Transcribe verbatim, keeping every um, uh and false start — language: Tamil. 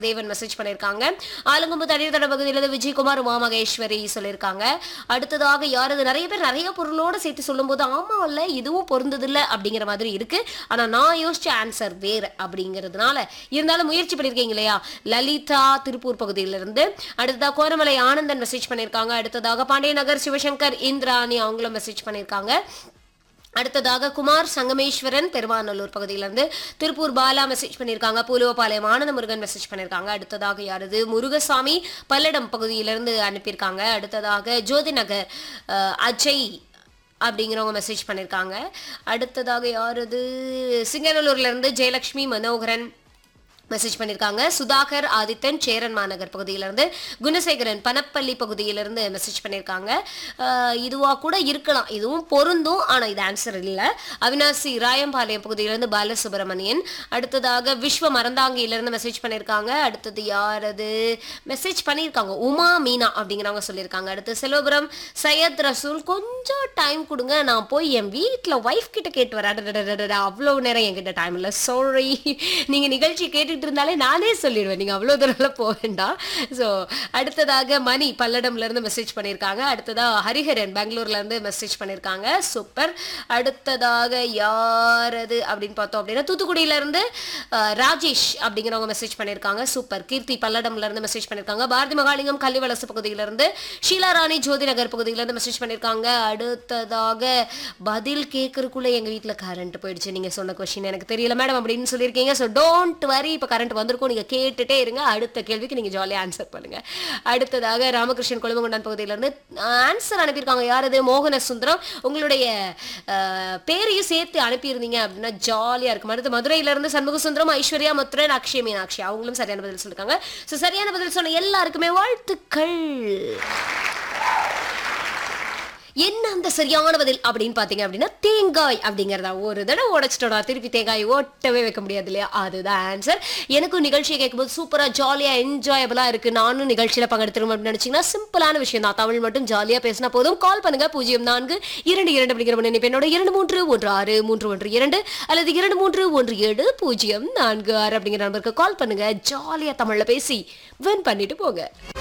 தேவன் மெசேஜ் பண்ணிருக்காங்க. ஆலங்கொம்பு தண்ணீர் தட பகுதியிலிருந்து விஜயகுமார் உமா மகேஸ்வரி சொல்லியிருக்காங்க. அடுத்ததாக யாரது நிறைய பேர் நிறைய பொருளோட சேர்த்து சொல்லும்போது ஆமா இல்ல இதுவும் பொருந்தது இல்ல அப்படிங்கிற மாதிரி இருக்கு. ஆனா நான் யோசிச்ச ஆன்சர் வேற அப்படிங்கிறதுனால இருந்தாலும் முயற்சி பண்ணிருக்கீங்க இல்லையா. லலிதா திருப்பூர் பகுதியிலிருந்து. அடுத்ததாக கோரமலை ஆனந்தன் மெசேஜ் பண்ணிருக்காங்க. அடுத்ததாக பாண்டிய நகர் சிவசங்கர் இந்திராணி அவங்களும் மெசேஜ் பண்ணிருக்காங்க. அடுத்ததாக குமார் சங்கமேஸ்வரன் பெருமாநல்லூர் பகுதியிலிருந்து. திருப்பூர் பாலா மெசேஜ் பண்ணியிருக்காங்க. பூலுவபாளையம் ஆனந்த முருகன் மெசேஜ் பண்ணியிருக்காங்க. அடுத்ததாக யாரது முருகசாமி பல்லடம் பகுதியிலிருந்து அனுப்பியிருக்காங்க. அடுத்ததாக ஜோதி நகர் அஜய் அப்படிங்கிறவங்க மெசேஜ் பண்ணியிருக்காங்க. அடுத்ததாக யாரது சிங்கநல்லூர்ல இருந்து ஜெயலட்சுமி மனோகரன் மெசேஜ் பண்ணியிருக்காங்க. சுதாகர் ஆதித்தன் சேரன் மாநகர் பகுதியிலிருந்து. குணசேகரன் பனப்பள்ளி பகுதியிலிருந்து மெசேஜ் பண்ணியிருக்காங்க. இதுவாக கூட இருக்கலாம், இதுவும் பொருந்தும், ஆனால் இது ஆன்சர் இல்லை. அவினாசி ராயம்பாளையம் பகுதியிலிருந்து பாலசுப்ரமணியன். அடுத்ததாக விஸ்வ மறந்தாங்கியிலிருந்து மெசேஜ் பண்ணியிருக்காங்க. அடுத்தது யாரது மெசேஜ் பண்ணியிருக்காங்க உமா மீனா அப்படிங்கிறவங்க சொல்லியிருக்காங்க. அடுத்து செல்வபுரம் சையத் ரசூல் கொஞ்சம் டைம் கொடுங்க, நான் போய் என் வீட்டில் ஒய்ஃப் கிட்ட கேட்டு வரேன். அவ்வளோ நேரம் என்கிட்ட டைம் இல்லை, சாரி. நீங்கள் நிகழ்ச்சி கேட்டு இருந்தாலே நானே சொல்லிடுவேன், நீங்க அவ்வளவு தூரம் போக வேண்டாம். ஸோ அடுத்ததாக மணி பல்லடம்ல இருந்து மெசேஜ் பண்ணியிருக்காங்க. அடுத்ததா ஹரிஹரன் பெங்களூர்ல இருந்து மெசேஜ் பண்ணியிருக்காங்க. சூப்பர். அடுத்ததாக யாரது அப்படின்னு பார்த்தோம் அப்படின்னா தூத்துக்குடியில இருந்து ராஜேஷ் அப்படிங்கிறவங்க மெசேஜ் பண்ணியிருக்காங்க. சூப்பர். கீர்த்தி பல்லடம்ல இருந்து மெசேஜ் பண்ணியிருக்காங்க. பாரதி மகாலிங்கம் கள்ளிவலசு பகுதியில இருந்து. ஷீலாராணி ஜோதி நகர் பகுதியில இருந்து மெசேஜ் பண்ணியிருக்காங்க. அடுத்ததாக பதில் கேட்கறதுக்குள்ள எங்க வீட்டுல கரண்ட் போயிடுச்சு, நீங்க சொன்ன கொஸ்டின் எனக்கு தெரியல மேடம் அப்படின்னு சொல்லியிருக்கீங்க. ஸோ டோன்ட் வரி, இப்ப கரண்ட் வந்திருக்கும், நீங்க கேட்டுட்டே இருங்க, அடுத்த கேள்விக்கு நீங்க ஜாலியா ஆன்சர் பண்ணுங்க. அடுத்ததாக ராமகிருஷ்ணன் கொழும்புகொண்டான் பகுதியிலிருந்து ஆன்சர் அனுப்பியிருக்காங்க. யாரது மோகன சுந்தரம். உங்களுடைய பேரையும் சேர்த்து அனுப்பியிருந்தீங்க அப்படின்னா ஜாலியா இருக்கும். அடுத்து மதுரையில இருந்து சண்முக சுந்தரம் ஐஸ்வர்யா முத்ரன் அக்ஷய மீனாட்சி அவங்களும் சரியான பதில் சொல்லிருக்காங்க. ஸோ சரியான பதில் சொன்ன எல்லாருக்குமே வாழ்த்துக்கள். என்ன அந்த சரியான பதில் அப்படின்னு பாத்தீங்க அப்படின்னா தேங்காய் அப்படிங்கறதா. ஒரு தடவை உடைச்சிட்டோம்னா திருப்பி தேங்காய் ஓட்டவே வைக்க முடியாது இல்லையா, அதுதான் ஆன்சர். எனக்கும் நிகழ்ச்சியை கேட்கும்போது சூப்பரா ஜாலியா என்ஜாயபிளா இருக்கு, நானும் நிகழ்ச்சியில பங்கெடுத்துருவோம் அப்படின்னு நினைச்சீங்கன்னா சிம்பிளான விஷயம் தான், தமிழ் மட்டும் ஜாலியா பேசினா போதும். கால் பண்ணுங்க பூஜ்ஜியம் நான்கு இரண்டு இரண்டு அப்படிங்கிற என்னோட இரண்டு மூன்று ஒன்று ஆறு மூன்று ஒன்று இரண்டு அல்லது இரண்டு மூன்று ஒன்று ஏழு பூஜ்ஜியம் நான்கு ஆறு அப்படிங்கிற நம்பருக்கு கால் பண்ணுங்க. ஜாலியா தமிழ்ல பேசி வின் பண்ணிட்டு போங்க.